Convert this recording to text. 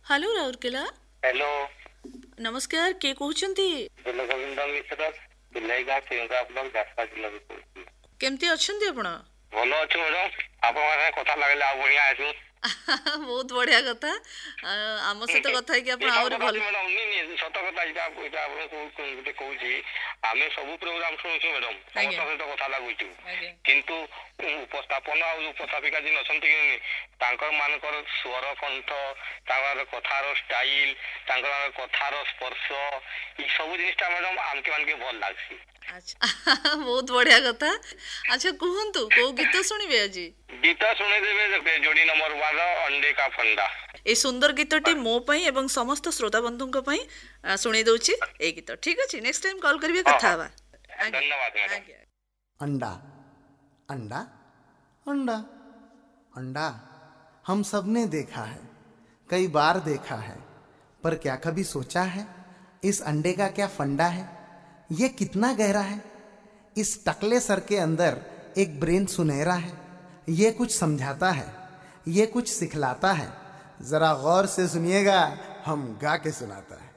Hello Rourkela. Hello नमस्कार, किए कहउछंती? गोविंद मिश्र पिल्लाईगाँ केन्द्रा block Jajpur जिला ରୁ କହୁଥିଲି। केमती अछंती आपण? ଭଲ ଅଛୁ ମ୍ୟାଡାମ, ଆପଣଙ୍କ କଥା ଲାଗିଲେ ଆଉ ବଢିଆ ଅଛୁ। बहुत बढ़िया कथा। आम सहित कथा है कि आपण आउरी भल ସତ କଥା ଏଇଟା ଆପଣଙ୍କୁ ଗୋଟେ କହୁଛି। ଆମେ ସବୁ ପ୍ରୋଗ୍ରାମ ଶୁଣୁଛୁ ମ୍ୟାଡାମ, ସମସ୍ତଙ୍କ ସହିତ କଥା ଲାଗୁଛୁ, କିନ୍ତୁ ଉପସ୍ଥାପନ ଆଉ ଉପସ୍ଥାପିକା ଯିଏ ଅଛନ୍ତି ତାଙ୍କର ମାନଙ୍କର ସ୍ୱର କଣ୍ଠ, ତାଙ୍କର କଥାର ଷ୍ଟାଇଲ, ତାଙ୍କର କଥାର ସ୍ପର୍ଶ, ଏ ସବୁ ଜିନିଷଟା ମ୍ୟାଡାମ ଆମକେ ମାନକେ ଭଲ ଲାଗୁଛି। अच्छा बहुत बढ़िया कथा। अच्छा कहंतु को गीत सुनिबे आज? गीत शुणेदेवे जोड़ी नंबर 1 अंडे का फंडा। ए सुंदर गीतटी मो पई एवं समस्त श्रोता बंधुक पई सुनी दउची ए गीत। ठीक अछि, नेक्स्ट टाइम कॉल करबे कथा हवा। धन्यवाद मैडम। अंडा अंडा अंडा अंडा हम सबने देखा है, कई बार देखा है, पर क्या कभी सोचा है इस अंडे का क्या फंडा है? ये कितना गहरा है? इस टकले सर के अंदर एक ब्रेन सुनहरा है। ये कुछ समझाता है, ये कुछ सिखलाता है। जरा गौर से सुनिएगा, हम गा के सुनाता है।